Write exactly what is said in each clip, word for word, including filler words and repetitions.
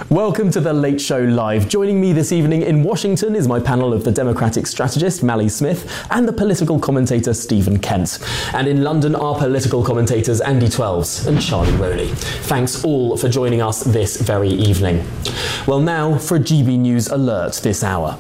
Welcome to The Late Show Live. Joining me this evening in Washington is my panel of the Democratic strategist, Mally Smith, and the political commentator, Stephen Kent. And in London, our political commentators, Andy Twelves and Charlie Rowley. Thanks all for joining us this very evening. Well, now for a G B News alert this hour.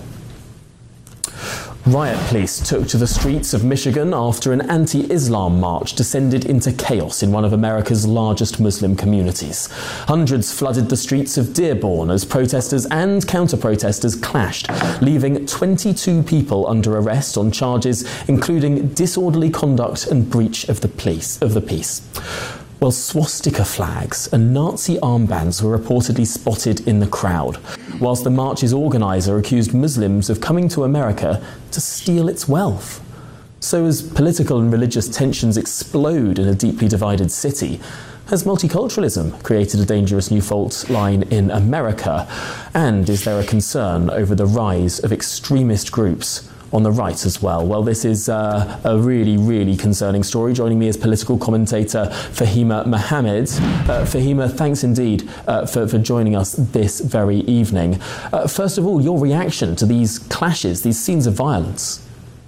Riot police took to the streets of Michigan after an anti-Islam march descended into chaos in one of America's largest Muslim communities. Hundreds flooded the streets of Dearborn as protesters and counter-protesters clashed, leaving twenty-two people under arrest on charges including disorderly conduct and breach of the police of the peace. Well, swastika flags and Nazi armbands were reportedly spotted in the crowd, whilst the march's organiser accused Muslims of coming to America to steal its wealth. So as political and religious tensions explode in a deeply divided city, has multiculturalism created a dangerous new fault line in America? And is there a concern over the rise of extremist groups on the right as well? Well, this is uh, a really, really concerning story. Joining me is political commentator Fahima Mohamed. Uh, Fahima, thanks indeed uh, for, for joining us this very evening. Uh, first of all, your reaction to these clashes, these scenes of violence?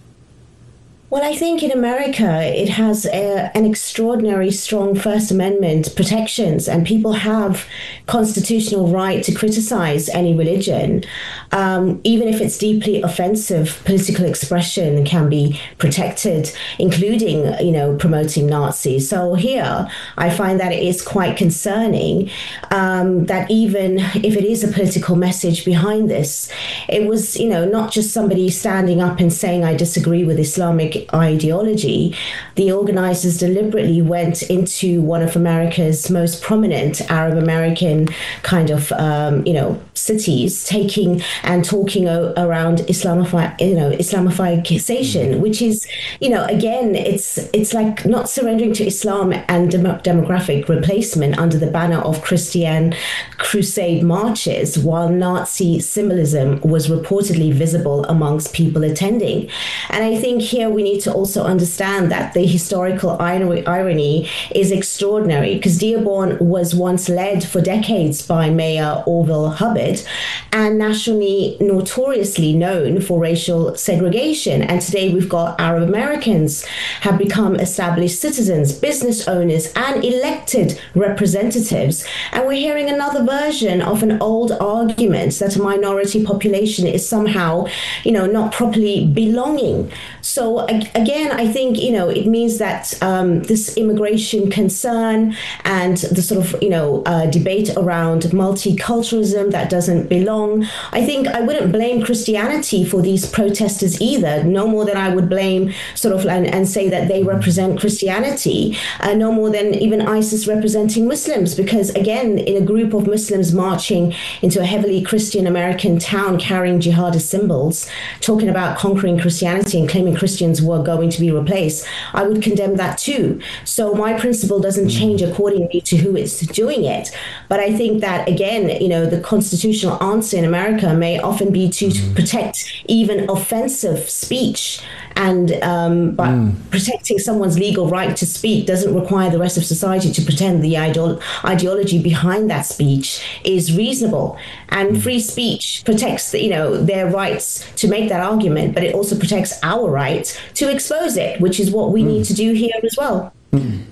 Well, I think in America, it has a, an extraordinary strong First Amendment protections, and people have constitutional right to criticize any religion, um, even if it's deeply offensive. Political expression can be protected, including, you know, promoting Nazis. So here, I find that it is quite concerning um, that even if it is a political message behind this, it was, you know, not just somebody standing up and saying, I disagree with Islamic ideology. The organizers deliberately went into one of America's most prominent Arab American kind of, um, you know, cities, taking and talking o- around Islamify, you know, Islamization, which is, you know, again, it's it's like not surrendering to Islam and dem- demographic replacement under the banner of Christian crusade marches, while Nazi symbolism was reportedly visible amongst people attending. And I think here we need to also understand that the historical irony is extraordinary, because Dearborn was once led for decades by Mayor Orville Hubbard and nationally notoriously known for racial segregation. And today we've got Arab Americans have become established citizens, business owners, and elected representatives. And we're hearing another version of an old argument that a minority population is somehow, you know, not properly belonging. So again, I think, you know, it means that um, this immigration concern and the sort of, you know, uh, debate around multiculturalism that doesn't belong, I think I wouldn't blame Christianity for these protesters either, no more than I would blame sort of and, and say that they represent Christianity, uh, no more than even ISIS representing Muslims, because again, in a group of Muslims marching into a heavily Christian American town carrying jihadist symbols, talking about conquering Christianity and claiming Christians were going to be replaced, I would condemn that too. So my principle doesn't change accordingly to who is doing it. But I think that, again, you know, the constitutional answer in America may often be to, to protect even offensive speech. And um, but mm. protecting someone's legal right to speak doesn't require the rest of society to pretend the ideolo- ideology behind that speech is reasonable. And mm. free speech protects, you know, their rights to make that argument, but it also protects our right to expose it, which is what we mm. need to do here as well. Mm.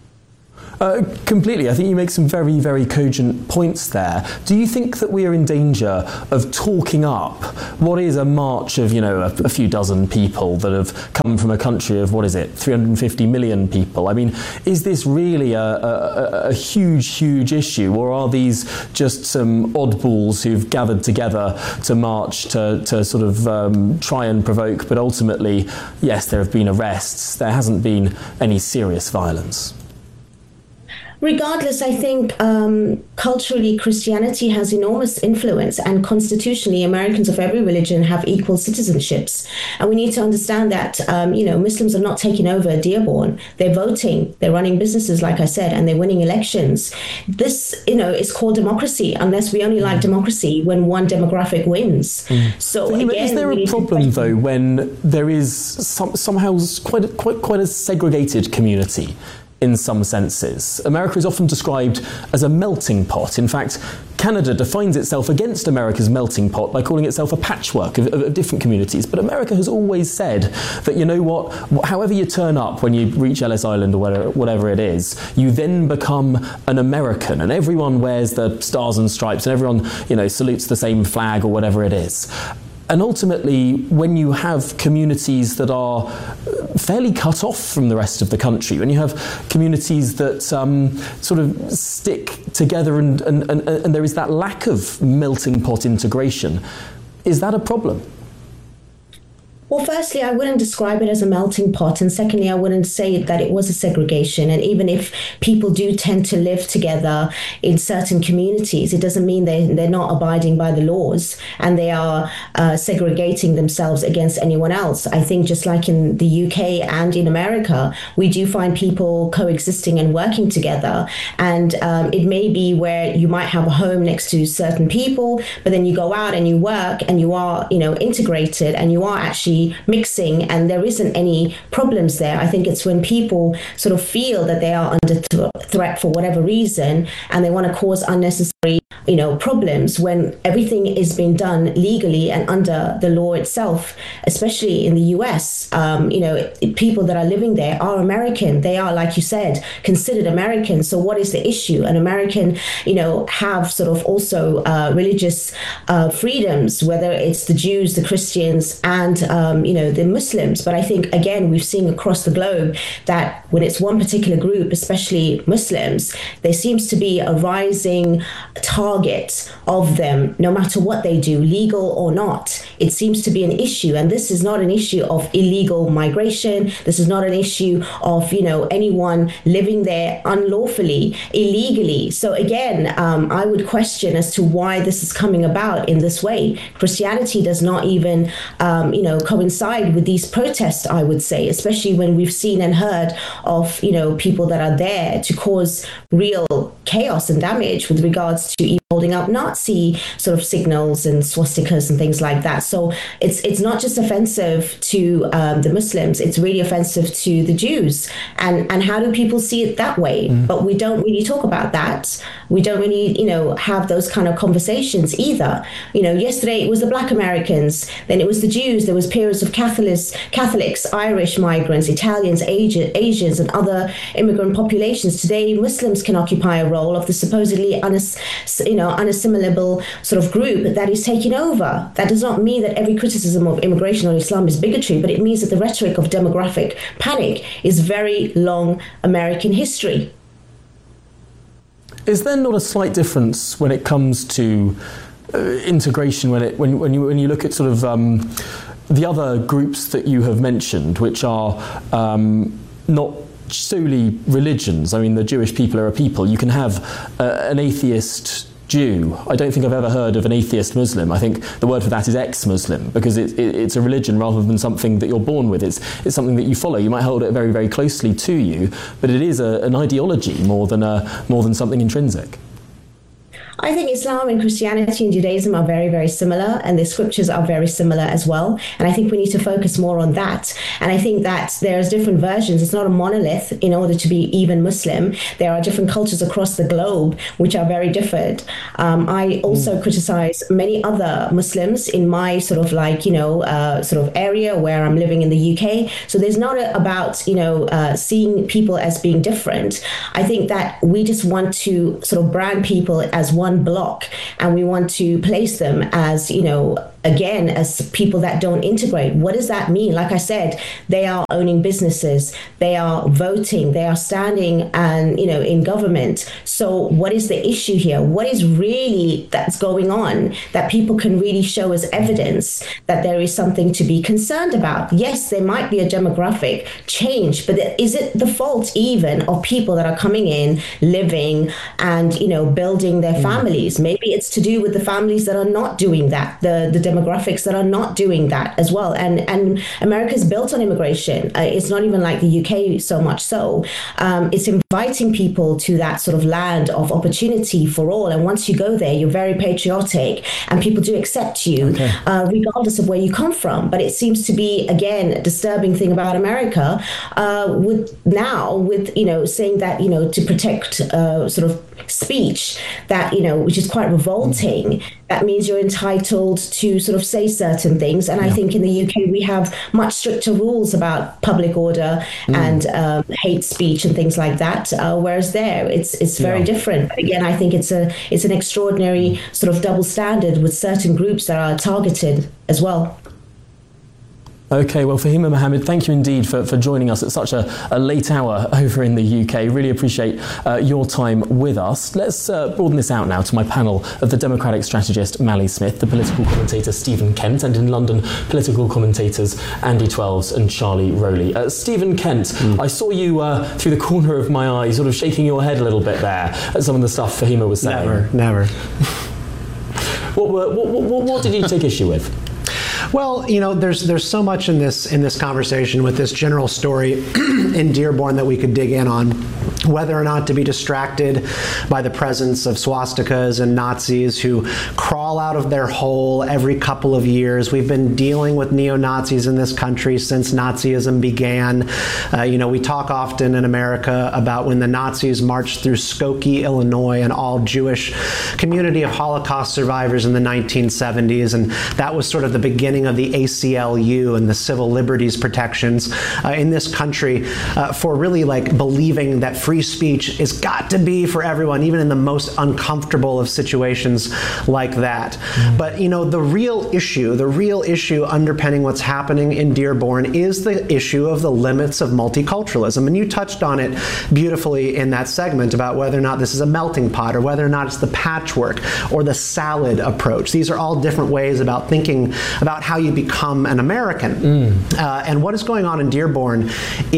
Uh, completely. I think you make some very, very cogent points there. Do you think that we are in danger of talking up what is a march of, you know, a, a few dozen people that have come from a country of, what is it, three hundred fifty million people? I mean, is this really a, a, a huge, huge issue, or are these just some oddballs who've gathered together to march to, to sort of um, try and provoke, but ultimately, yes, there have been arrests, there hasn't been any serious violence? Regardless, I think um, culturally Christianity has enormous influence, and constitutionally Americans of every religion have equal citizenships. And we need to understand that, um, you know, Muslims are not taking over Dearborn. They're voting, they're running businesses, like I said, and they're winning elections. This, you know, is called democracy, unless we only like democracy when one demographic wins. Mm. So again, is there a problem, though, when there is some, somehow quite a, quite quite a segregated community? In some senses, America is often described as a melting pot. In fact, Canada defines itself against America's melting pot by calling itself a patchwork of, of, of different communities. But America has always said that, you know what, however you turn up when you reach Ellis Island or whatever, whatever it is, you then become an American, and everyone wears the stars and stripes, and everyone, you know, salutes the same flag or whatever it is. And ultimately, when you have communities that are fairly cut off from the rest of the country, when you have communities that um, sort of stick together and, and, and, and there is that lack of melting pot integration, is that a problem? Well, firstly, I wouldn't describe it as a melting pot. And secondly, I wouldn't say that it was a segregation. And even if people do tend to live together in certain communities, it doesn't mean they, they're not abiding by the laws and they are uh, segregating themselves against anyone else. I think just like in the U K and in America, we do find people coexisting and working together. And um, it may be where you might have a home next to certain people, but then you go out and you work and you are, you know, integrated and you are actually mixing and there isn't any problems there. I think it's when people sort of feel that they are under th- threat for whatever reason and they want to cause unnecessary, you know, problems when everything is being done legally and under the law itself, especially in the U S. Um, you know, it, people that are living there are American. They are, like you said, considered American. So what is the issue? An American, you know, have sort of also uh, religious uh, freedoms, whether it's the Jews, the Christians, and um, Um, you know, the Muslims. But I think, again, we've seen across the globe that when it's one particular group, especially Muslims, there seems to be a rising target of them, no matter what they do, legal or not. It seems to be an issue. And this is not an issue of illegal migration. This is not an issue of, you know, anyone living there unlawfully, illegally. So again, um, I would question as to why this is coming about in this way. Christianity does not even, um, you know, coincide with these protests, I would say, especially when we've seen and heard of, you know, people that are there to cause real chaos and damage with regards to even holding up Nazi sort of signals and swastikas and things like that. So it's it's not just offensive to um, the Muslims, it's really offensive to the Jews. And, and how do people see it that way? Mm. But we don't really talk about that. We don't really, you know, have those kind of conversations either. You know, yesterday it was the Black Americans, then it was the Jews, there was periods of Catholics, Catholics, Irish migrants, Italians, Asians, and other immigrant populations. Today, Muslims can occupy a role of the supposedly unass, you know, unassimilable sort of group that is taking over. That does not mean that every criticism of immigration or Islam is bigotry, but it means that the rhetoric of demographic panic is very long American history. Is there not a slight difference when it comes to uh, integration, when it when when you when you look at sort of um, the other groups that you have mentioned, which are um, not solely religions? I mean, the Jewish people are a people. You can have uh, an atheist Jew. I don't think I've ever heard of an atheist Muslim. I think the word for that is ex-Muslim, because it, it, it's a religion rather than something that you're born with. It's it's something that you follow. You might hold it very, very closely to you, but it is a, an ideology more than a more than something intrinsic. I think Islam and Christianity and Judaism are very, very similar, and the scriptures are very similar as well. And I think we need to focus more on that. And I think that there's different versions. It's not a monolith in order to be even Muslim. There are different cultures across the globe which are very different. Um, I also mm. criticize many other Muslims in my sort of like, you know, uh, sort of area where I'm living in the U K. So there's not a, about, you know, uh, seeing people as being different. I think that we just want to sort of brand people as one block, and we want to place them as, you know, again, as people that don't integrate. What does that mean? Like I said, they are owning businesses, they are voting, they are standing and, you know, in government. So what is the issue here? What is really that's going on that people can really show as evidence that there is something to be concerned about? Yes, there might be a demographic change, but is it the fault even of people that are coming in, living and, you know, building their families? Maybe it's to do with the families that are not doing that, the, the demographics that are not doing that as well. And and America's built on immigration. Uh, it's not even like the U K so much so. Um, it's inviting people to that sort of land of opportunity for all. And once you go there, you're very patriotic and people do accept you, okay. uh, regardless of where you come from. But it seems to be, again, a disturbing thing about America uh, with now with, you know, saying that, you know, to protect uh, sort of speech that, you know, which is quite revolting, that means you're entitled to sort of say certain things. And yeah. I think in the U K, we have much stricter rules about public order mm. and um, hate speech and things like that. Uh, whereas there, it's it's very yeah. different. But again, I think it's a it's an extraordinary sort of double standard with certain groups that are targeted as well. Okay, well, Fahima Mohamed, thank you indeed for, for joining us at such a, a late hour over in the U K. Really appreciate uh, your time with us. Let's uh, broaden this out now to my panel of the Democratic strategist Mally Smith, the political commentator Stephen Kent, and in London, political commentators Andy Twelves and Charlie Rowley. Uh, Stephen Kent, mm. I saw you uh, through the corner of my eye sort of shaking your head a little bit there at some of the stuff Fahima was saying. Never, never. what, what, what, what, what did you take issue with? Well, you know, there's there's so much in this in this conversation with this general story in Dearborn that we could dig in on. Whether or not to be distracted by the presence of swastikas and Nazis who crawl out of their hole every couple of years. We've been dealing with neo-Nazis in this country since Nazism began. Uh, you know, we talk often in America about when the Nazis marched through Skokie, Illinois, an all-Jewish community of Holocaust survivors in the nineteen seventies, and that was sort of the beginning of the A C L U and the civil liberties protections uh, in this country uh, for really like believing that free speech has got to be for everyone, even in the most uncomfortable of situations like that. Mm. But, you know, the real issue, the real issue underpinning what's happening in Dearborn is the issue of the limits of multiculturalism. And you touched on it beautifully in that segment about whether or not this is a melting pot or whether or not it's the patchwork or the salad approach. These are all different ways about thinking about how you become an American. Mm. Uh, and what is going on in Dearborn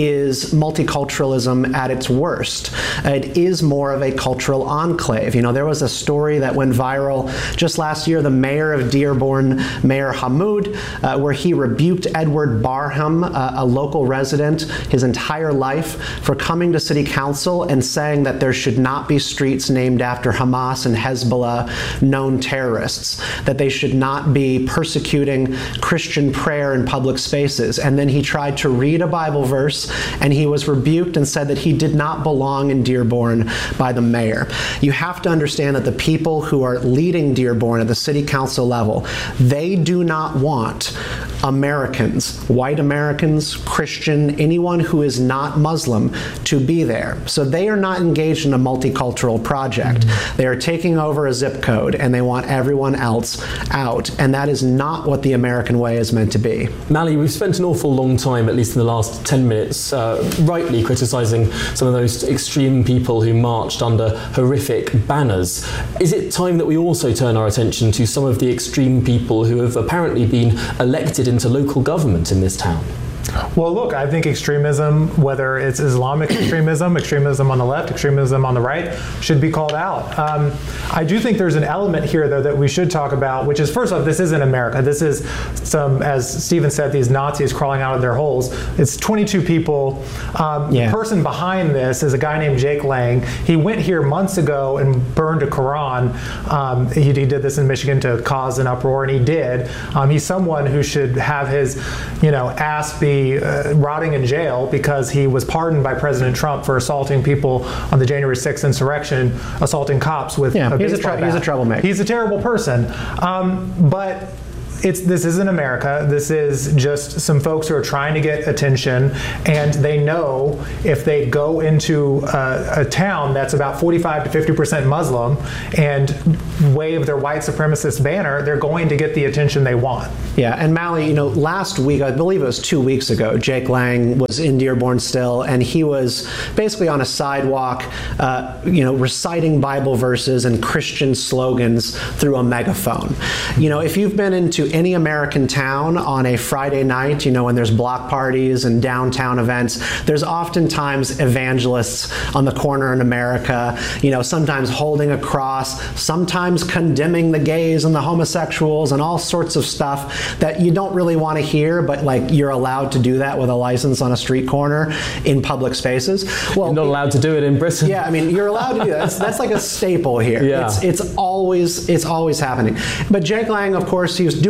is multiculturalism at its worst. It is more of a cultural enclave. You know, there was a story that went viral just last year, the mayor of Dearborn, Mayor Hamoud, uh, where he rebuked Edward Barham, uh, a local resident, his entire life for coming to city council and saying that there should not be streets named after Hamas and Hezbollah known terrorists, that they should not be persecuting Christian prayer in public spaces. And then he tried to read a Bible verse and he was rebuked and said that he did not belong in Dearborn by the mayor. You have to understand that the people who are leading Dearborn at the city council level, they do not want Americans, white Americans, Christian, anyone who is not Muslim to be there. So they are not engaged in a multicultural project. Mm-hmm. They are taking over a zip code and they want everyone else out. And that is not what the American way is meant to be. Mally, we've spent an awful long time, at least in the last ten minutes, uh, rightly criticising some of those extreme people who marched under horrific banners. Is it time that we also turn our attention to some of the extreme people who have apparently been elected into local government in this town? Well, look, I think extremism, whether it's Islamic extremism, extremism on the left, extremism on the right, should be called out. Um, I do think there's an element here, though, that we should talk about, which is, first off, this isn't America. This is some, as Stephen said, these Nazis crawling out of their holes. It's twenty-two people. Um, yeah. The person behind this is a guy named Jake Lang. He went here months ago and burned a Quran. Um, he, he did this in Michigan to cause an uproar, and he did. Um, he's someone who should have his, you know, ass be Uh, rotting in jail because he was pardoned by President Trump for assaulting people on the January sixth insurrection, assaulting cops with yeah, a he's, a baseball tr- bat. he's a troublemaker. He's a terrible person. Um, but It's, this isn't America. This is just some folks who are trying to get attention, and they know if they go into a, a town that's about forty-five to fifty percent Muslim and wave their white supremacist banner, they're going to get the attention they want. Yeah, and Mally, you know, last week, I believe it was two weeks ago, Jake Lang was in Dearborn still, and he was basically on a sidewalk, uh, you know, reciting Bible verses and Christian slogans through a megaphone. You know, if you've been into any American town on a Friday night, you know, when there's block parties and downtown events, there's oftentimes evangelists on the corner in America, you know, sometimes holding a cross, sometimes condemning the gays and the homosexuals and all sorts of stuff that you don't really want to hear, but like you're allowed to do that with a license on a street corner in public spaces. Well, you're not allowed to do it in Britain. Yeah, I mean, you're allowed to do that. That's, that's like a staple here. Yeah. It's, it's always it's always happening. But Jake Lang, of course, he was doing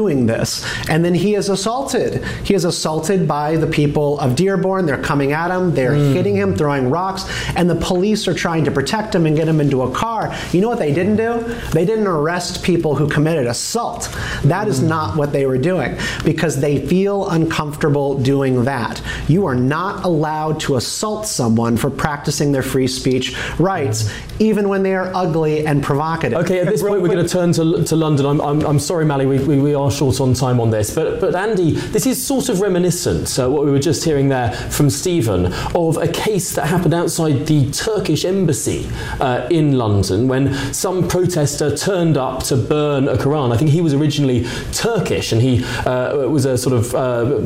doing this. And then he is assaulted. He is assaulted by the people of Dearborn. They're coming at him. They're mm. hitting him, throwing rocks. And the police are trying to protect him and get him into a car. You know what they didn't do? They didn't arrest people who committed assault. That is not what they were doing, because they feel uncomfortable doing that. You are not allowed to assault someone for practicing their free speech rights, even when they are ugly and provocative. Okay, at this point we're going to turn to, to London. I'm, I'm, I'm sorry, Mally, we, we, we are short on time on this, but, but Andy, this is sort of reminiscent, uh, what we were just hearing there from Stephen, of a case that happened outside the Turkish embassy uh, in London when some protester turned up to burn a Quran. I think he was originally Turkish and he uh, was a sort of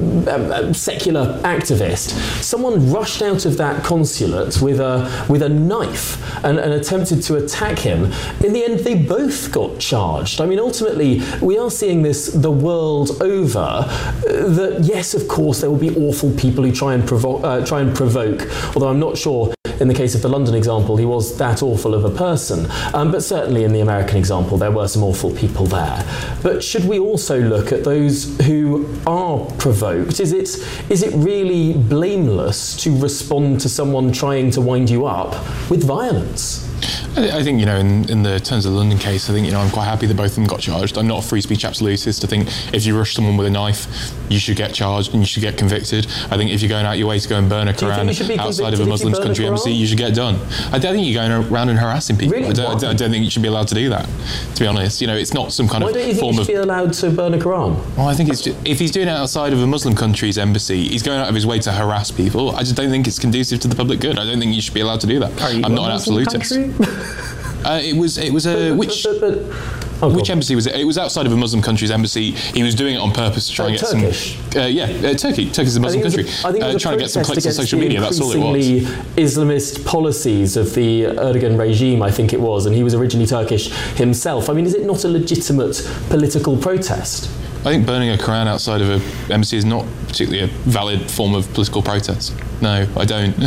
uh, secular activist. Someone rushed out of that consulate with a, with a knife and, and attempted to attack him. In the end, they both got charged. I mean, ultimately, we are seeing this the world over, uh, that yes, of course, there will be awful people who try and, provo- uh, try and provoke, although I'm not sure in the case of the London example, he was that awful of a person. Um, but certainly in the American example, there were some awful people there. But should we also look at those who are provoked? Is it is it really blameless to respond to someone trying to wind you up with violence? I think, you know, in, in the terms of the London case, I think, you know, I'm quite happy that both of them got charged. I'm not a free speech absolutist. I think if you rush someone with a knife, you should get charged and you should get convicted. I think if you're going out your way to go and burn a Quran outside of a Muslim country embassy, you should get done. I don't think you're going around and harassing people. Really? I, don't, I don't think you should be allowed to do that, to be honest. You know, it's not some kind Why of don't you think form you of... should be allowed to burn a Quran? Well, I think it's just, if he's doing it outside of a Muslim country's embassy, he's going out of his way to harass people. I just don't think it's conducive to the public good. I don't think you should be allowed to do that. I'm not an absolutist. Uh, it was it was a but, which but, but, but, oh, which embassy was it? It was outside of a Muslim country's embassy. He was doing it on purpose to try uh, and get Turkish. some. Uh, yeah, uh, Turkey. Turkey's a Muslim country. A, I think it was uh, a trying to get some clicks on social media. That's all it was. Islamist policies of the Erdogan regime, I think it was, and he was originally Turkish himself. I mean, is it not a legitimate political protest? I think burning a Quran outside of an embassy is not particularly a valid form of political protest. No, I don't.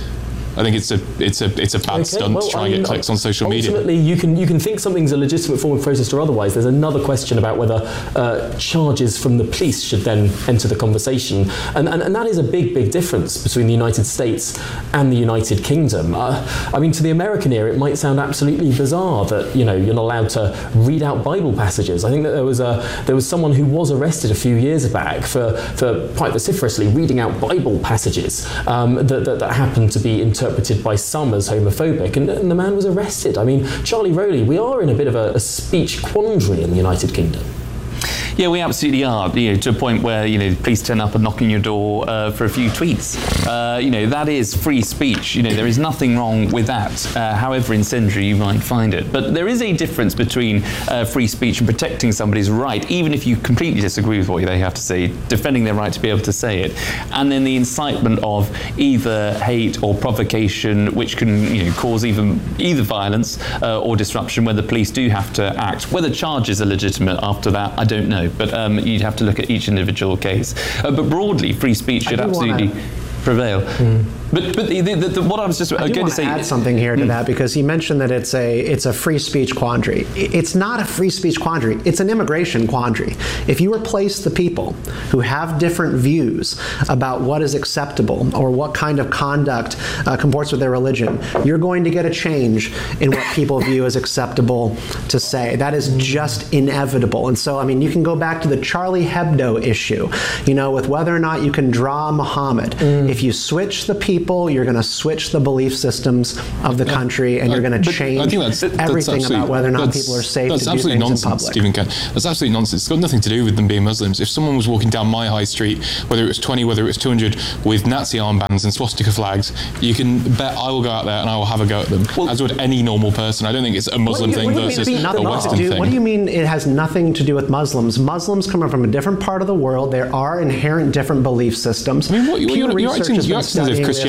I think it's a it's a it's a bad okay, stunt well, to try I and mean, get clicks on social ultimately, media. Ultimately, you can you can think something's a legitimate form of protest or otherwise. There's another question about whether uh, charges from the police should then enter the conversation, and, and and that is a big big difference between the United States and the United Kingdom. Uh, I mean, to the American ear, it might sound absolutely bizarre that you know you're not allowed to read out Bible passages. I think that there was a there was someone who was arrested a few years back for for quite vociferously reading out Bible passages um, that, that that happened to be interpreted by some as homophobic, and, and the man was arrested. I mean, Charlie Rowley, we are in a bit of a, a speech quandary in the United Kingdom. Yeah, we absolutely are. You know, to a point where you know the police turn up and knock on your door uh, for a few tweets. Uh, you know, that is free speech. You know, there is nothing wrong with that, uh, however incendiary you might find it. But there is a difference between uh, free speech and protecting somebody's right, even if you completely disagree with what they have to say, defending their right to be able to say it, and then the incitement of either hate or provocation, which can you know cause even either violence uh, or disruption, where the police do have to act. Whether charges are legitimate after that, I don't know. But um, you'd have to look at each individual case. Uh, but broadly, free speech should absolutely wanna... prevail. Mm. But but the, the, the, what I was just I going to say, add something here to mm. that, because he mentioned that it's a it's a free speech quandary. It's not a free speech quandary. It's an immigration quandary. If you replace the people who have different views about what is acceptable or what kind of conduct uh, comports with their religion, you're going to get a change in what people view as acceptable to say. That is just inevitable. And so, I mean, you can go back to the Charlie Hebdo issue, you know, with whether or not you can draw Muhammad. Mm. If you switch the people, you're going to switch the belief systems of the country, and you're going to change that's, everything that's about whether or not people are safe to do things nonsense, in public. Stephen Kent. That's absolutely nonsense. It's got nothing to do with them being Muslims. If someone was walking down my high street, whether it was twenty, whether it was two hundred, with Nazi armbands and swastika flags, you can bet I will go out there and I will have a go at them, well, as would any normal person. I don't think it's a Muslim you, thing versus a Western do, thing. What do you mean it has nothing to do with Muslims? Muslims come from a different part of the world. There are inherent different belief systems. I mean, what, you're, you're acting, you're acting as if Christianity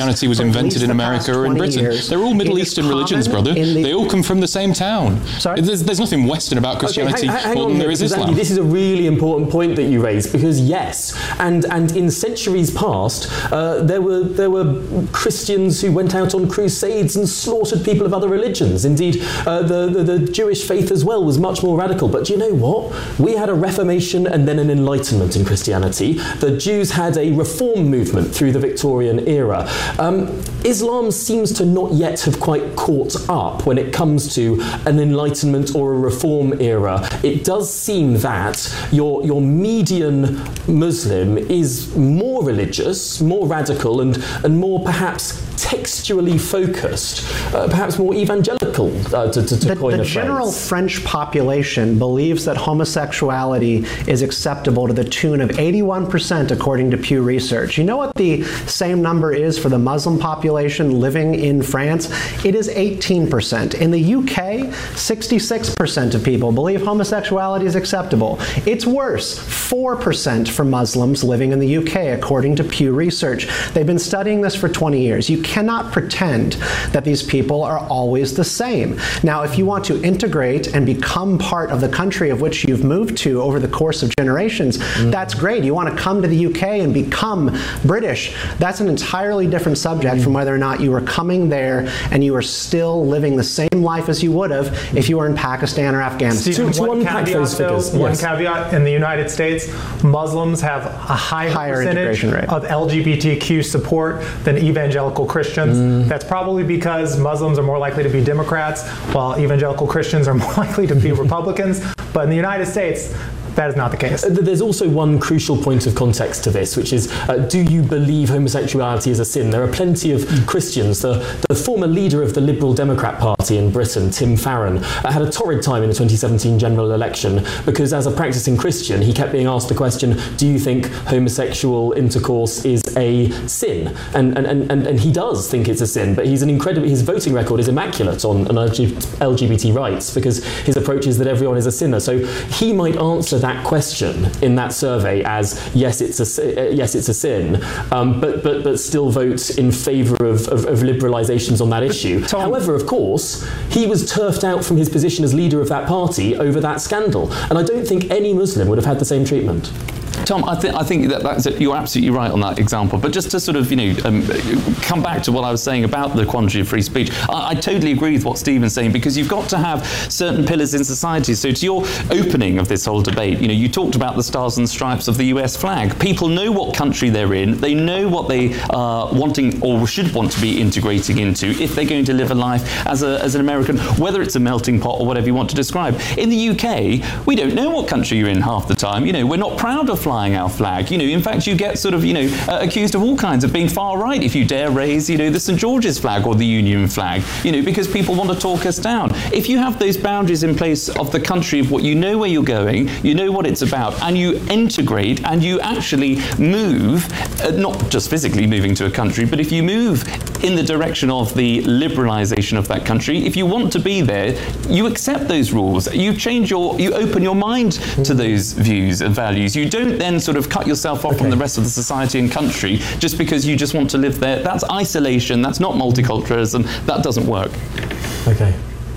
Christianity was invented in America or in Britain. Years, They're all Middle Eastern religions, brother. The, they all come from the same town. Sorry? There's, there's nothing Western about Christianity okay, hang, hang more on than there here, is Andy, Islam. this is a really important point that you raised, because yes, and and in centuries past, uh, there were there were Christians who went out on crusades and slaughtered people of other religions. Indeed, uh, the, the the Jewish faith as well was much more radical. But do you know what? We had a Reformation and then an Enlightenment in Christianity. The Jews had a reform movement through the Victorian era. Um, Islam seems to not yet have quite caught up when it comes to an Enlightenment or a reform era. It does seem that your your median Muslim is more religious, more radical, and, and more perhaps textually focused, uh, perhaps more evangelical, uh, to, to, to the, coin the a general phrase. French population believes that homosexuality is acceptable to the tune of eighty-one percent according to Pew Research. You know what the same number is for the Muslim population living in France? It is eighteen percent. In the U K, sixty-six percent of people believe homosexuality is acceptable. It's worse, four percent for Muslims living in the U K, according to Pew Research. They've been studying this for twenty years. You cannot pretend that these people are always the same. Now, if you want to integrate and become part of the country of which you've moved to over the course of generations, mm. that's great. You want to come to the U K and become British. That's an entirely different subject mm. from whether or not you were coming there and you are still living the same life as you would have if you were in Pakistan or Afghanistan. Stephen, to, to one unpack caveat, those figures, though, yes. One caveat, in the United States, Muslims have a higher, higher percentage rate. of L G B T Q support than evangelical Christians. Mm. That's probably because Muslims are more likely to be Democrats, while evangelical Christians are more likely to be Republicans. But in the United States, that is not the case. There's also one crucial point of context to this, which is, uh, do you believe homosexuality is a sin? There are plenty of Christians. The, the former leader of the Liberal Democrat Party in Britain, Tim Farron, uh, had a torrid time in the twenty seventeen general election because as a practicing Christian, he kept being asked the question, do you think homosexual intercourse is a sin? And and, and, and he does think it's a sin, but he's an incredible, his voting record is immaculate on, on L G B T rights because his approach is that everyone is a sinner. So he might answer that question in that survey as yes, it's a uh, yes, it's a sin, um, but but but still vote in favour of, of, of liberalisations on that issue. Tom, However, of course, he was turfed out from his position as leader of that party over that scandal, and I don't think any Muslim would have had the same treatment. Tom, I think I think that that's it. You're absolutely right on that example. But just to sort of, you know, um, come back to what I was saying about the quandary of free speech, I, I totally agree with what Stephen's saying because you've got to have certain pillars in society. So to your opening of this whole debate, you know, you talked about the stars and stripes of the U S flag. People know what country they're in. They know what they are wanting or should want to be integrating into if they're going to live a life as a as an American, whether it's a melting pot or whatever you want to describe. In the U K, we don't know what country you're in half the time. You know, we're not proud of flying our flag. You know, in fact, you get sort of, you know, uh, accused of all kinds of being far right if you dare raise, you know, the Saint George's flag or the Union flag, you know, because people want to talk us down. If you have those boundaries in place of the country of what you know where you're going, you know what it's about, and you integrate and you actually move, uh, not just physically moving to a country, but if you move in the direction of the liberalisation of that country, if you want to be there, you accept those rules. You change your, you open your mind to those views and values. You don't then sort of cut yourself off okay. from the rest of the society and country just because you just want to live there. That's isolation. That's not multiculturalism. That doesn't work. Okay.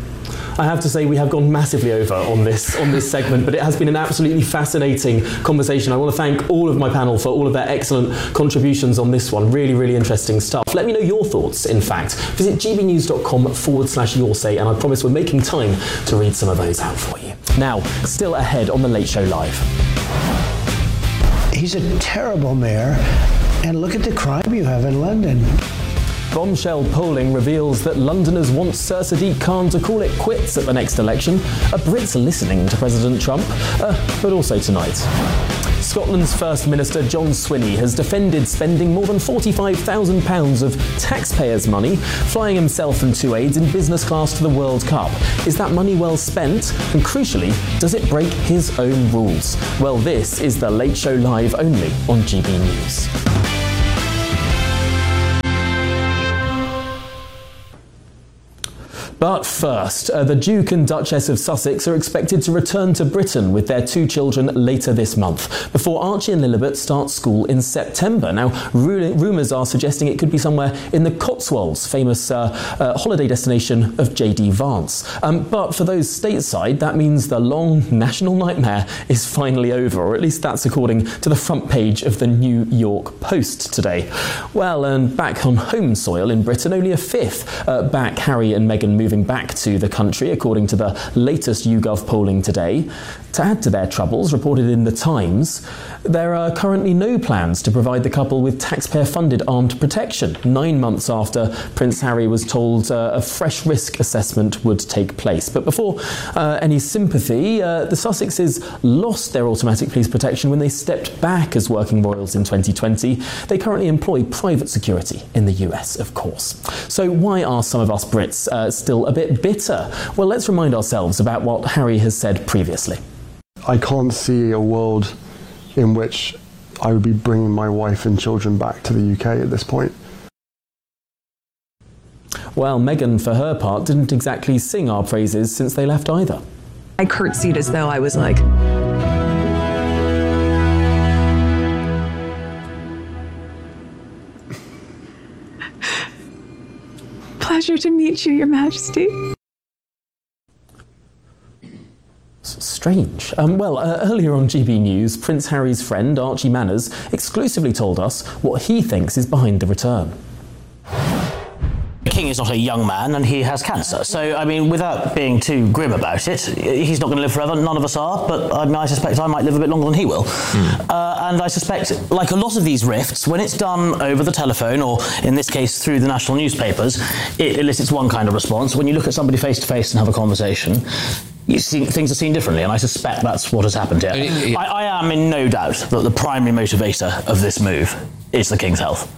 I have to say we have gone massively over on this on this segment, but it has been an absolutely fascinating conversation. I want to thank all of my panel for all of their excellent contributions on this one. Really, really interesting stuff. Let me know your thoughts, in fact. Visit gbnews.com forward slash your say, and I promise we're making time to read some of those out for you. Now, still ahead on The Late Show Live. He's a terrible mayor, and look at the crime you have in London. Bombshell polling reveals that Londoners want Sir Sadiq Khan to call it quits at the next election. Are Brits listening to President Trump? Uh, but also tonight. Scotland's First Minister John Swinney has defended spending more than forty-five thousand pounds of taxpayers' money flying himself and two aides in business class to the World Cup. Is that money well spent? And crucially, does it break his own rules? Well, this is The Late Show Live only on G B News. But first, uh, the Duke and Duchess of Sussex are expected to return to Britain with their two children later this month, before Archie and Lilibet start school in September. Now, ru- rumours are suggesting it could be somewhere in the Cotswolds, famous uh, uh, holiday destination of J D Vance. Um, but for those stateside, that means the long national nightmare is finally over, or at least that's according to the front page of the New York Post today. Well, and back on home soil in Britain, only a fifth uh, back Harry and Meghan moving back to the country, according to the latest YouGov polling today. To add to their troubles, reported in The Times, there are currently no plans to provide the couple with taxpayer-funded armed protection, nine months after Prince Harry was told uh, a fresh risk assessment would take place. But before uh, any sympathy, uh, the Sussexes lost their automatic police protection when they stepped back as working royals in twenty twenty. They currently employ private security in the U S, of course. So why are some of us Brits uh, still a bit bitter? Well, let's remind ourselves about what Harry has said previously. I can't see a world in which I would be bringing my wife and children back to the U K at this point. Well, Meghan, for her part, didn't exactly sing our praises since they left either. I curtsied as though I was like... Pleasure to meet you, Your Majesty. Strange. Um, well, uh, earlier on G B News, Prince Harry's friend Archie Manners exclusively told us what he thinks is behind the return. The King is not a young man and he has cancer. So, I mean, without being too grim about it, he's not going to live forever. None of us are, but I, mean, I suspect I might live a bit longer than he will. Mm. Uh, and I suspect, like a lot of these rifts, when it's done over the telephone, or in this case through the national newspapers, it elicits one kind of response. When you look at somebody face to face and have a conversation, you see, things are seen differently, and I suspect that's what has happened here. I, I, I am in no doubt that the primary motivator of this move is the King's health.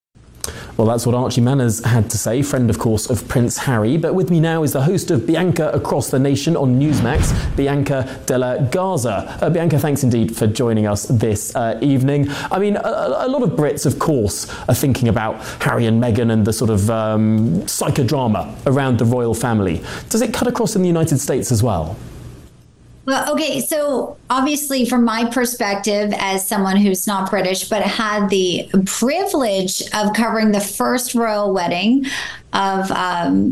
Well, that's what Archie Manners had to say, friend, of course, of Prince Harry. But with me now is the host of Bianca Across the Nation on Newsmax, Bianca Della Garza. Uh, Bianca, thanks indeed for joining us this uh, evening. I mean, a, a lot of Brits, of course, are thinking about Harry and Meghan and the sort of um, psychodrama around the royal family. Does it cut across in the United States as well? Well, okay, so obviously from my perspective as someone who's not British, but had the privilege of covering the first royal wedding of um,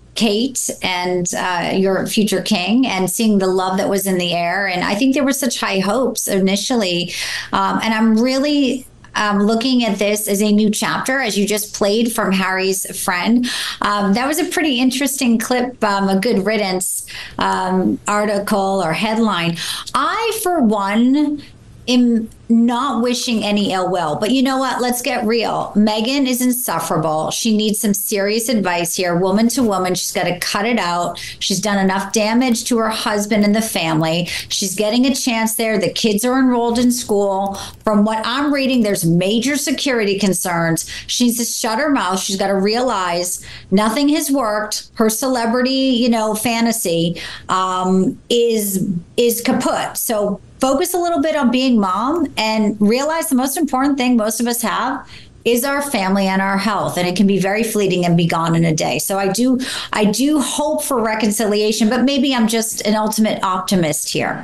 Kate and uh, your future king, and seeing the love that was in the air. And I think there were such high hopes initially. Um, and I'm really... Um, looking at this as a new chapter, as you just played from Harry's friend. Um, that was a pretty interesting clip, um, a good riddance um, article or headline. I, for one, am not wishing any ill will. But you know what? Let's get real. Meghan is insufferable. She needs some serious advice here, woman to woman. She's got to cut it out. She's done enough damage to her husband and the family. She's getting a chance there. The kids are enrolled in school. From what I'm reading, there's major security concerns. She needs to shut her mouth. She's got to realize nothing has worked. Her celebrity, you know, fantasy um, is is kaput. So focus a little bit on being mom and realize the most important thing most of us have is our family and our health. And it can be very fleeting and be gone in a day. So I do, I do hope for reconciliation, but maybe I'm just an ultimate optimist here.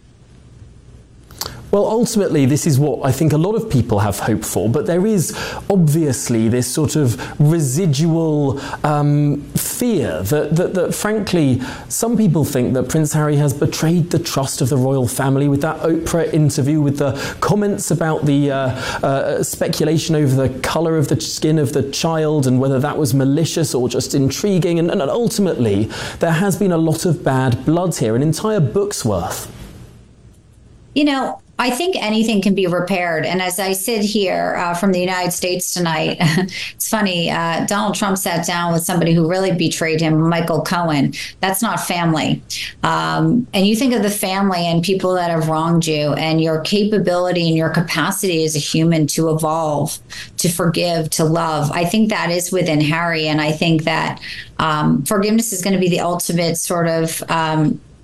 Well, ultimately, this is what I think a lot of people have hope for, but there is obviously this sort of residual um, fear that, that, that, frankly, some people think that Prince Harry has betrayed the trust of the royal family with that Oprah interview, with the comments about the uh, uh, speculation over the colour of the skin of the child and whether that was malicious or just intriguing. And, and ultimately, there has been a lot of bad blood here, an entire book's worth. You know, I think anything can be repaired. And as I sit here uh, from the United States tonight, it's funny, uh, Donald Trump sat down with somebody who really betrayed him, Michael Cohen. That's not family. Um, and you think of the family and people that have wronged you and your capability and your capacity as a human to evolve, to forgive, to love. I think that is within Harry. And I think that um, forgiveness is going to be the ultimate sort of um,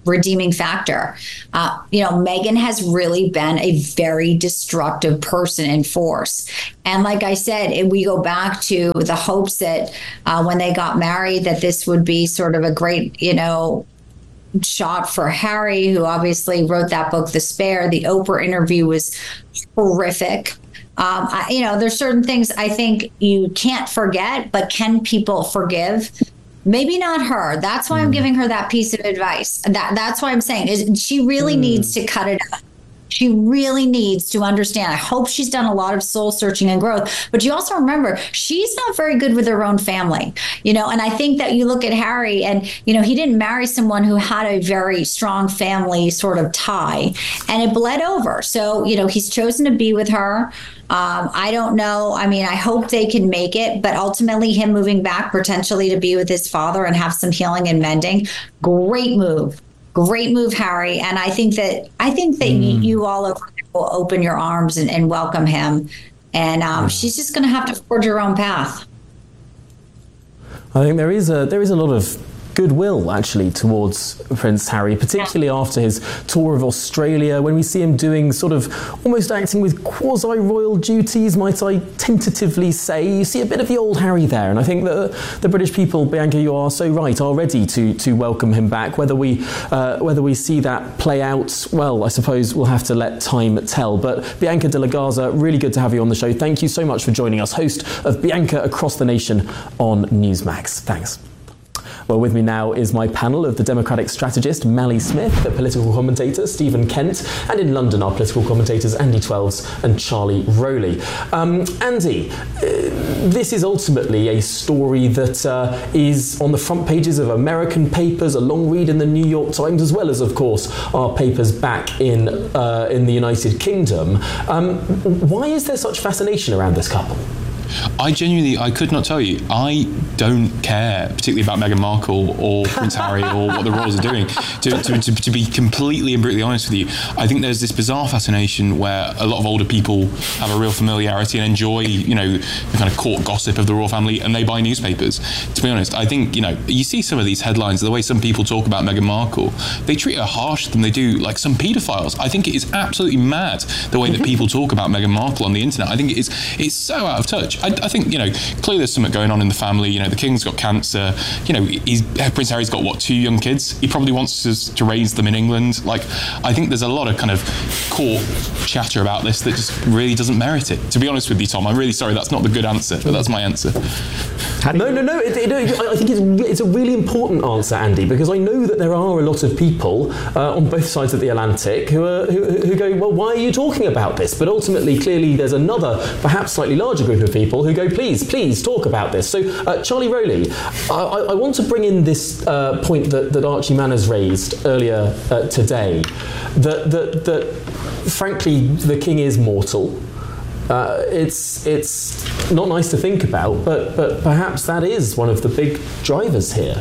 redeeming factor. Uh, you know, Meghan has really been a very destructive person in force. And like I said, if we go back to the hopes that uh, when they got married, that this would be sort of a great, you know, shot for Harry, who obviously wrote that book, The Spare. The Oprah interview was horrific. Um, I, you know, there's certain things I think you can't forget, but can people forgive? Maybe not her. That's why I'm giving her that piece of advice. That That's why I'm saying is she really mm. needs to cut it out. She really needs to understand. I hope she's done a lot of soul searching and growth, but you also remember she's not very good with her own family, you know, and I think that you look at Harry and, you know, he didn't marry someone who had a very strong family sort of tie, and it bled over. So, you know, he's chosen to be with her. Um, I don't know. I mean, I hope they can make it, but ultimately him moving back potentially to be with his father and have some healing and mending. Great move. Great move, Harry. And I think that I think that mm. you all over will open your arms and, and welcome him. And um, she's just going to have to forge her own path. I think there is a there is a lot of goodwill actually towards Prince Harry, particularly after his tour of Australia, when we see him doing sort of almost acting with quasi-royal duties, might I tentatively say. You see a bit of the old Harry there, and I think that the British people, Bianca, you are so right, are ready to to welcome him back. Whether we uh, whether we see that play out, well, I suppose we'll have to let time tell. But Bianca de la Garza, really good to have you on the show. Thank you so much for joining us, host of Bianca Across the Nation on Newsmax. Thanks. Well, with me now is my panel of the Democratic strategist, Mally Smith, the political commentator, Stephen Kent, and in London, our political commentators, Andy Twelves and Charlie Rowley. Um, Andy, uh, this is ultimately a story that uh, is on the front pages of American papers, a long read in the New York Times, as well as, of course, our papers back in, uh, in the United Kingdom. Um, why is there such fascination around this couple? I genuinely, I could not tell you. I don't care, particularly about Meghan Markle or Prince Harry or what the royals are doing. To, to, to, to be completely and brutally honest with you, I think there's this bizarre fascination where a lot of older people have a real familiarity and enjoy, you know, the kind of court gossip of the royal family, and they buy newspapers. To be honest, I think, you know, you see some of these headlines, the way some people talk about Meghan Markle, they treat her harsher than they do, like, some paedophiles. I think it is absolutely mad the way that people talk about Meghan Markle on the internet. I think it is, it's so out of touch. I, I think, you know, clearly there's something going on in the family. You know, the King's got cancer. You know, he's, Prince Harry's got, what, two young kids? He probably wants to, to raise them in England. Like, I think there's a lot of kind of court chatter about this that just really doesn't merit it. To be honest with you, Tom, I'm really sorry, that's not the good answer, but that's my answer. No, no, no. It, it, I think it's, it's a really important answer, Andy, because I know that there are a lot of people uh, on both sides of the Atlantic who, are, who, who go, well, why are you talking about this? But ultimately, clearly, there's another, perhaps slightly larger group of people who go, please, please talk about this. So, uh, Charlie Rowley, I, I want to bring in this uh, point that, that Archie Manners raised earlier uh, today, that, that, that frankly, the King is mortal. Uh, it's it's not nice to think about, but but perhaps that is one of the big drivers here.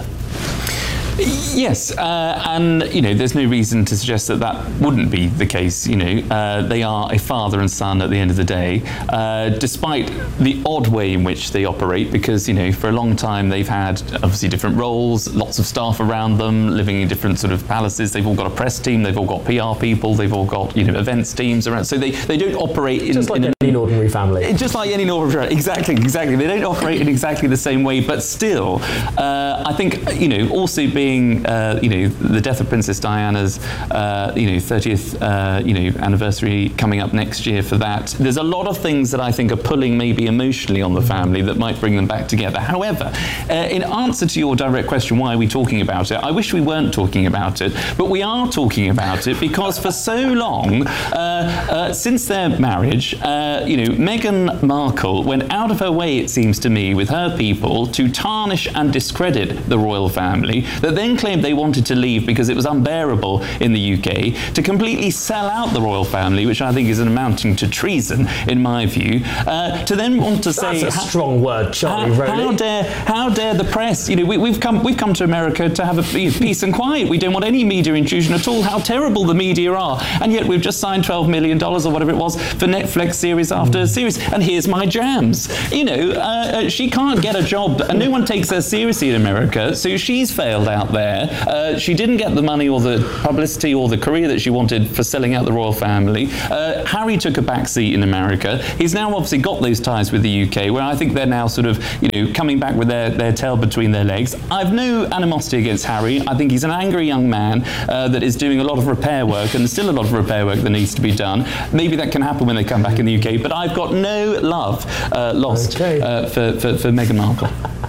Yes, uh, and you know, there's no reason to suggest that that wouldn't be the case. You know, uh, they are a father and son at the end of the day, uh, despite the odd way in which they operate. Because you know, for a long time they've had obviously different roles, lots of staff around them, living in different sort of palaces. They've all got a press team, they've all got P R people, they've all got you know events teams around. So they, they don't operate in just like in any an, ordinary family. Just like any ordinary, exactly, exactly. They don't operate in exactly the same way, but still, uh, I think you know, also being Being, uh, you know, the death of Princess Diana's, uh, you know, thirtieth, uh, you know, anniversary coming up next year for that. There's a lot of things that I think are pulling maybe emotionally on the family that might bring them back together. However, uh, in answer to your direct question, why are we talking about it? I wish we weren't talking about it, but we are talking about it because for so long, uh, uh, since their marriage, uh, you know, Meghan Markle went out of her way, it seems to me, with her people to tarnish and discredit the royal family, that then claimed they wanted to leave because it was unbearable in the U K, to completely sell out the royal family, which I think is an amounting to treason, in my view, uh, to then want to say... That's a strong word, Charlie Rowley. How dare, how dare the press... You know, we, we've come we've come to America to have a peace and quiet. We don't want any media intrusion at all. How terrible the media are. And yet we've just signed twelve million dollars or whatever it was for Netflix series after mm. series. And here's my jams. You know, uh, she can't get a job, and no one takes her seriously in America, so she's failed out out there. Uh, she didn't get the money or the publicity or the career that she wanted for selling out the royal family. Uh, Harry took a back seat in America. He's now obviously got those ties with the U K, where I think they're now sort of, you know, coming back with their, their tail between their legs. I've no animosity against Harry. I think he's an angry young man uh, that is doing a lot of repair work, and there's still a lot of repair work that needs to be done. Maybe that can happen when they come back in the U K, but I've got no love uh, lost okay. uh, for, for, for Meghan Markle.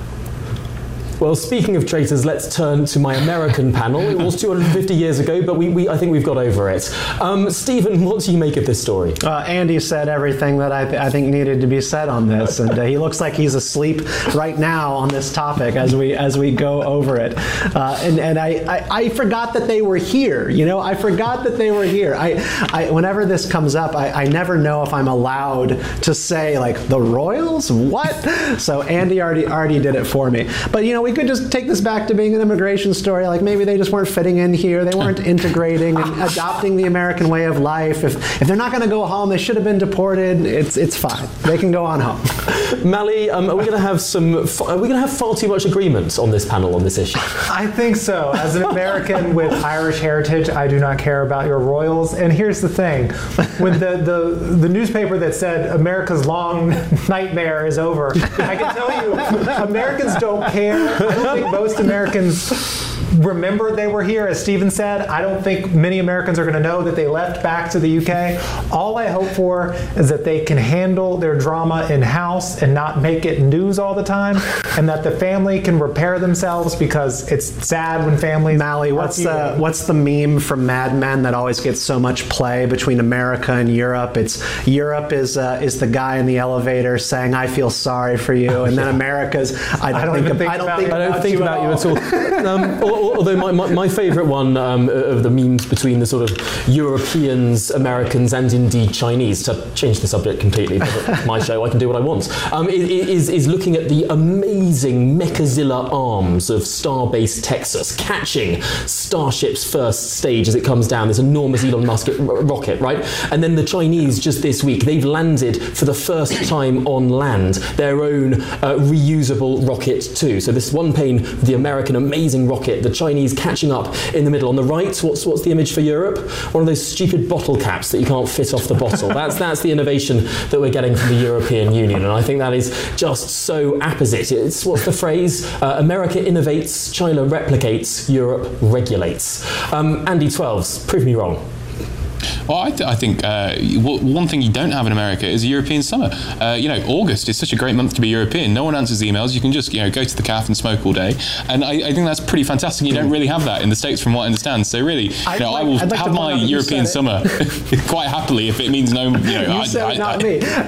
Well, speaking of traitors, let's turn to my American panel. It was two hundred fifty years ago, but we, we I think we've got over it. Um, Stephen, what do you make of this story? Uh, Andy said everything that I, th- I think needed to be said on this, and uh, he looks like he's asleep right now on this topic as we as we go over it. Uh, and and I, I, I forgot that they were here. You know, I forgot that they were here. I, I whenever this comes up, I, I never know if I'm allowed to say like the Royals. What? So Andy already already did it for me. But you know. We could just take this back to being an immigration story. Like maybe they just weren't fitting in here. They weren't integrating and adopting the American way of life. If if they're not going to go home, they should have been deported. It's it's fine. They can go on home. Mally, um, are we going to have some? Are we going to have far too much agreement on this panel on this issue? I think so. As an American with Irish heritage, I do not care about your royals. And here's the thing: when the the, the newspaper that said America's long nightmare is over, I can tell you, Americans don't care. I don't think most Americans remember they were here, as Stephen said. I don't think many Americans are going to know that they left back to the U K. All I hope for is that they can handle their drama in-house and not make it news all the time, and that the family can repair themselves, because it's sad when families... Mally, what's the, what's the meme from Mad Men that always gets so much play between America and Europe? It's Europe is uh, is the guy in the elevator saying, I feel sorry for you, and then America's, I don't, I don't think, think, I don't about, think I don't about think you about at you at all. Um, although my, my, my favourite one um, of the memes between the sort of Europeans, Americans, and indeed Chinese, to change the subject completely, but it's my show, I can do what I want, um, is, is looking at the amazing Mechazilla arms of Starbase Texas catching Starship's first stage as it comes down, this enormous Elon Musk rocket, right? And then the Chinese just this week, they've landed for the first time on land their own uh, reusable rocket too. So this one pane, the American amazing rocket, the Chinese catching up in the middle. On the right, what's what's the image for Europe? One of those stupid bottle caps that you can't fit off the bottle. That's that's the innovation that we're getting from the European Union, and I think that is just so apposite. It's what's the phrase? Uh, America innovates, China replicates, Europe regulates. Um, Andy Twelves, prove me wrong. Well, I, th- I think uh, w- one thing you don't have in America is a European summer. Uh, you know, August is such a great month to be European. No one answers emails. You can just, you know, go to the cafe and smoke all day. And I, I think that's pretty fantastic. You don't really have that in the States, from what I understand. So really, you know, like, I will like have my European summer quite happily if it means no, you know. You I, said I, it, not I,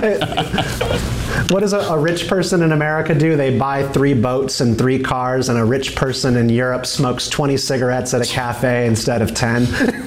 me. What does a, a rich person in America do? They buy three boats and three cars, and a rich person in Europe smokes twenty cigarettes at a cafe instead of ten.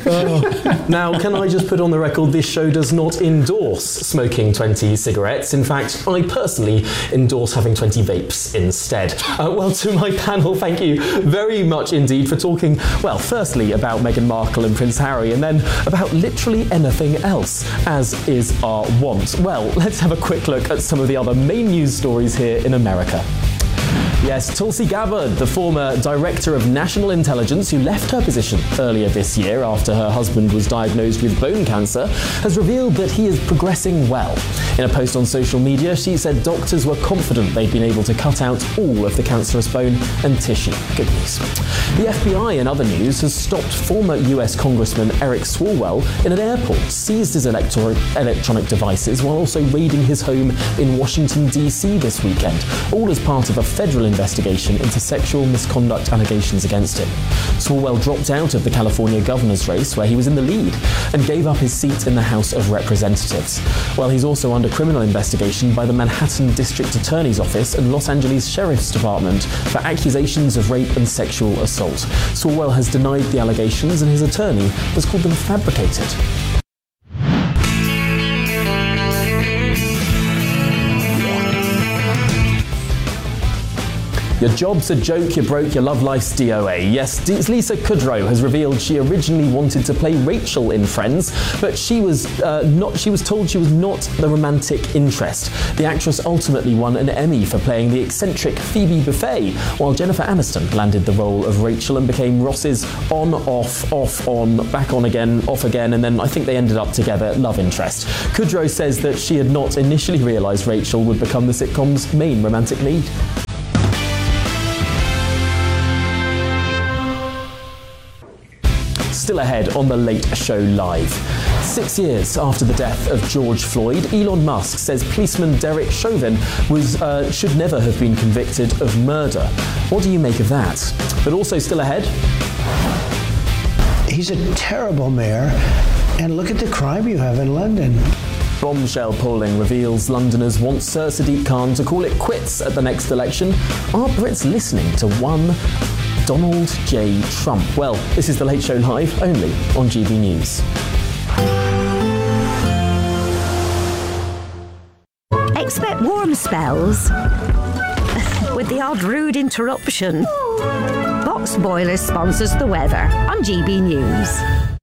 Oh. Now, can I just put on the record, this show does not endorse smoking twenty cigarettes. In fact, I personally endorse having twenty vapes instead. Uh, well, to my panel, thank you very much indeed for talking, well, firstly about Meghan Markle and Prince Harry, and then about literally anything else, as is our wont. Well, let's have a quick look at some of the other main news stories here in America. Yes, Tulsi Gabbard, the former Director of National Intelligence who left her position earlier this year after her husband was diagnosed with bone cancer, has revealed that he is progressing well. In a post on social media, she said doctors were confident they'd been able to cut out all of the cancerous bone and tissue. Good news. The F B I, in other news, has stopped former U S Congressman Eric Swalwell in an airport, seized his electro- electronic devices while also raiding his home in Washington, D C this weekend, all as part of a federal investigation into sexual misconduct allegations against him. Swalwell dropped out of the California governor's race, where he was in the lead, and gave up his seat in the House of Representatives. While he's also under criminal investigation by the Manhattan District Attorney's Office and Los Angeles Sheriff's Department for accusations of rape and sexual assault. Swalwell has denied the allegations, and his attorney has called them fabricated. Your job's a joke, you're broke, your love life's D O A. Yes, Lisa Kudrow has revealed she originally wanted to play Rachel in Friends, but she was uh, not. She was told she was not the romantic interest. The actress ultimately won an Emmy for playing the eccentric Phoebe Buffay, while Jennifer Aniston landed the role of Rachel and became Ross's on, off, off, on, back on again, off again, and then I think they ended up together love interest. Kudrow says that she had not initially realised Rachel would become the sitcom's main romantic lead. Still ahead on The Late Show Live. Six years after the death of George Floyd, Elon Musk says policeman Derek Chauvin was uh, should never have been convicted of murder. What do you make of that? But also still ahead. He's a terrible mayor, and look at the crime you have in London. Bombshell polling reveals Londoners want Sir Sadiq Khan to call it quits at the next election. Are Brits listening to one Donald J. Trump? Well, this is The Late Show Live, only on G B News. Expect warm spells with the odd rude interruption. Box Boilers sponsors the weather on G B News.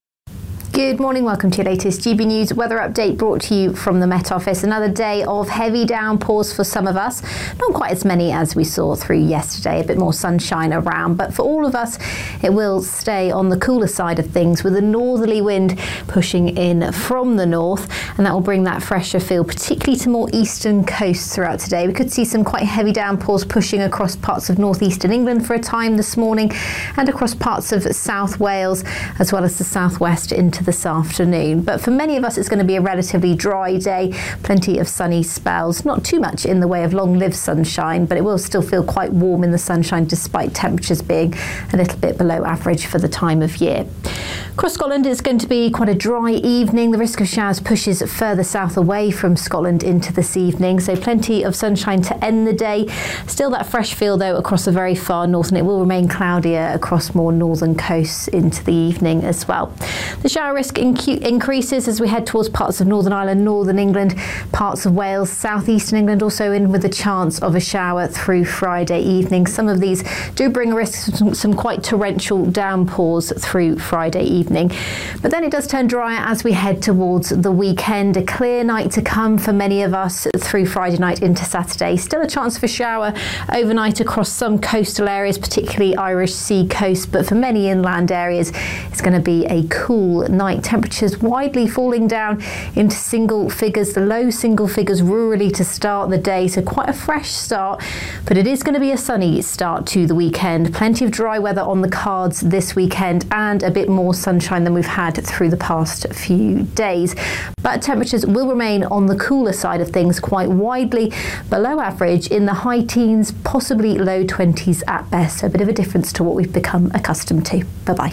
Good morning, welcome to your latest G B News weather update brought to you from the Met Office. Another day of heavy downpours for some of us. Not quite as many as we saw through yesterday, a bit more sunshine around, but for all of us it will stay on the cooler side of things with a northerly wind pushing in from the north, and that will bring that fresher feel particularly to more eastern coasts throughout today. We could see some quite heavy downpours pushing across parts of northeastern England for a time this morning and across parts of South Wales as well as the southwest into this afternoon. But for many of us it's going to be a relatively dry day, plenty of sunny spells, not too much in the way of long-lived sunshine, but it will still feel quite warm in the sunshine despite temperatures being a little bit below average for the time of year. Across Scotland it's going to be quite a dry evening. The risk of showers pushes further south away from Scotland into this evening, so plenty of sunshine to end the day. Still that fresh feel though across the very far north, and it will remain cloudier across more northern coasts into the evening as well. The shower risk inc- increases as we head towards parts of Northern Ireland, Northern England, parts of Wales, southeastern England also in with a chance of a shower through Friday evening. Some of these do bring a risk of some, some quite torrential downpours through Friday evening. But then it does turn drier as we head towards the weekend. A clear night to come for many of us through Friday night into Saturday. Still a chance for shower overnight across some coastal areas, particularly Irish Sea coast, but for many inland areas it's going to be a cool night. Temperatures widely falling down into single figures, the low single figures rurally to start the day, so quite a fresh start, but it is going to be a sunny start to the weekend. Plenty of dry weather on the cards this weekend and a bit more sunshine than we've had through the past few days. But temperatures will remain on the cooler side of things, quite widely below average in the high teens, possibly low twenties at best, so a bit of a difference to what we've become accustomed to. Bye-bye.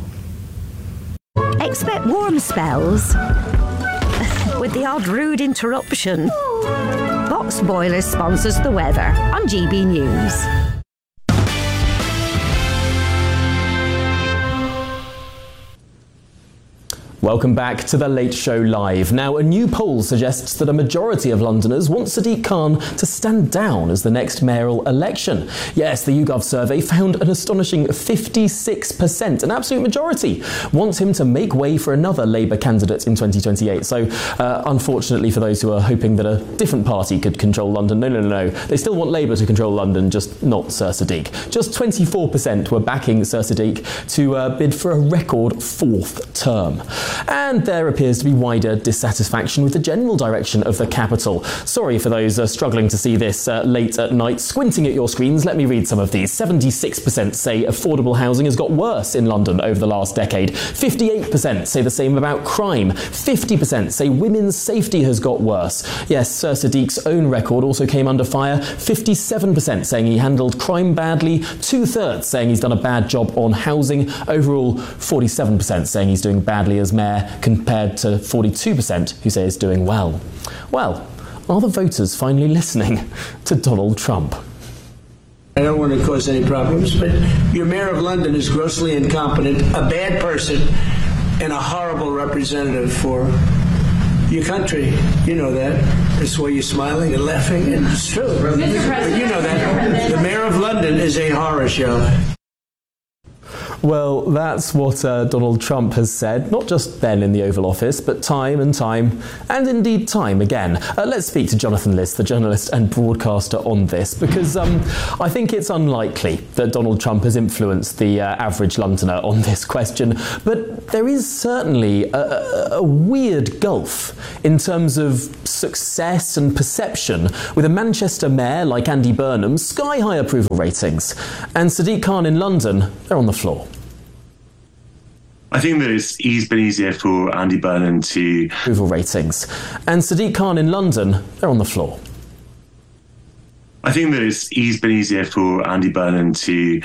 Expect warm spells with the odd rude interruption. Box Boilers sponsors the weather on G B News. Welcome back to The Late Show Live. Now, a new poll suggests that a majority of Londoners want Sadiq Khan to stand down as the next mayoral election. Yes, the YouGov survey found an astonishing fifty-six percent, an absolute majority, want him to make way for another Labour candidate in twenty twenty-eight. So, uh, unfortunately for those who are hoping that a different party could control London, no, no, no, no. They still want Labour to control London, just not Sir Sadiq. Just twenty-four percent were backing Sir Sadiq to uh, bid for a record fourth term. And there appears to be wider dissatisfaction with the general direction of the capital. Sorry for those uh, struggling to see this uh, late at night. Squinting at your screens, let me read some of these. seventy-six percent say affordable housing has got worse in London over the last decade. fifty-eight percent say the same about crime. fifty percent say women's safety has got worse. Yes, Sir Sadiq's own record also came under fire. fifty-seven percent saying he handled crime badly. Two-thirds saying he's done a bad job on housing. Overall, forty-seven percent saying he's doing badly as mayor, compared to forty-two percent who say he's doing well. Well, are the voters finally listening to Donald Trump? I don't want to cause any problems, but your mayor of London is grossly incompetent, a bad person, and a horrible representative for your country. You know that. That's why you're smiling and laughing, and it's true. But you know that. The Mayor of London is a horror show. Well, that's what uh, Donald Trump has said, not just then in the Oval Office, but time and time, and indeed time again. Uh, let's speak to Jonathan Liss, the journalist and broadcaster, on this, because um, I think it's unlikely that Donald Trump has influenced the uh, average Londoner on this question, but there is certainly a, a, a weird gulf in terms of success and perception, with a Manchester mayor like Andy Burnham, sky-high approval ratings, and Sadiq Khan in London, they're on the floor. I think that it's he's been easier for Andy Burnham to... Approval ratings. And Sadiq Khan in London, they're on the floor. I think that it's he's been easier for Andy Burnham to